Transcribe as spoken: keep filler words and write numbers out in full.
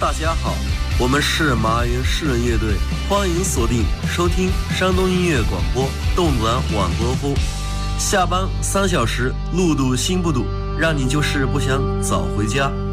大家好，我们是麻云诗人乐队，欢迎锁定收听山东音乐广播动暖晚国风。下班三小时，路堵心不堵，让你就是不想早回家。